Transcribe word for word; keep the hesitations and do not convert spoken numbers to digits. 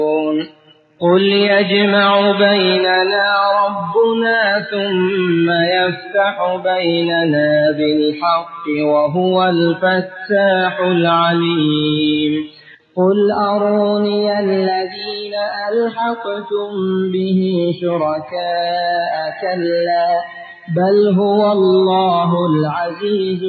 قل يجمع بيننا ربنا ثم يفتح بيننا بالحق وهو الفتاح العليم قل أروني الذين ألحقتم به شركاء كلا بل هو الله العزيز